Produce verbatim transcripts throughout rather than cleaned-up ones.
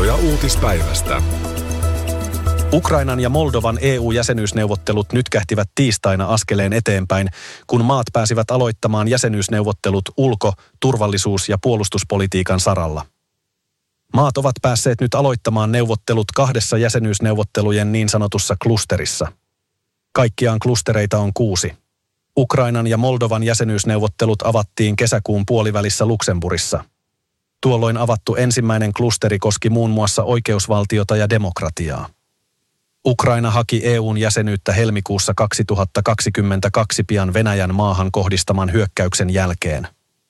havaintoja uutispäivästä. Ukrainan ja Moldovan E U-jäsenyysneuvottelut nytkähtivät tiistaina askeleen eteenpäin, kun maat pääsivät aloittamaan jäsenyysneuvottelut ulko-, turvallisuus- ja puolustuspolitiikan saralla. Maat ovat päässeet nyt aloittamaan neuvottelut kahdessa jäsenyysneuvottelujen niin sanotussa klusterissa. Kaikkiaan klustereita on kuusi. Ukrainan ja Moldovan jäsenyysneuvottelut avattiin kesäkuun puolivälissä Luxemburgissa. Tuolloin avattu ensimmäinen klusteri koski muun muassa oikeusvaltiota ja demokratiaa. Ukraina haki E U:n jäsenyyttä helmikuussa kaksituhattakaksikymmentäkaksi pian Venäjän maahan kohdistaman hyökkäyksen jälkeen.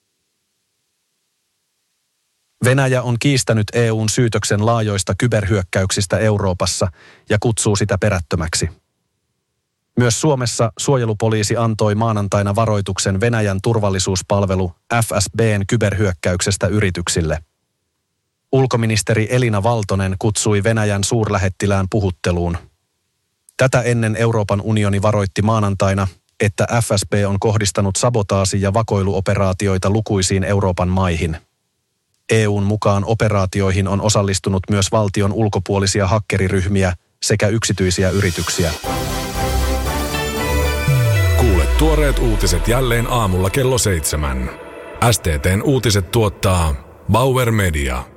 Venäjä on kiistänyt E U:n syytöksen laajoista kyberhyökkäyksistä Euroopassa ja kutsuu sitä perättömäksi. Myös Suomessa suojelupoliisi antoi maanantaina varoituksen Venäjän turvallisuuspalvelu F S B:n kyberhyökkäyksestä yrityksille. Ulkoministeri Elina Valtonen kutsui Venäjän suurlähettilään puhutteluun. Tätä ennen Euroopan unioni varoitti maanantaina, että F S B on kohdistanut sabotaasi- ja vakoiluoperaatioita lukuisiin Euroopan maihin. E U:n mukaan operaatioihin on osallistunut myös valtion ulkopuolisia hakkeriryhmiä sekä yksityisiä yrityksiä. Kuule tuoreet uutiset jälleen aamulla kello seitsemän. S T T:n uutiset tuottaa Bauer Media.